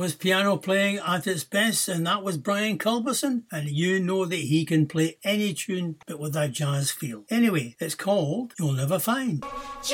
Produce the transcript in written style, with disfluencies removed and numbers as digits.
was piano playing at its best, and that was Brian Culberson, and you know that he can play any tune but with a jazz feel. Anyway, it's called You'll Never Find.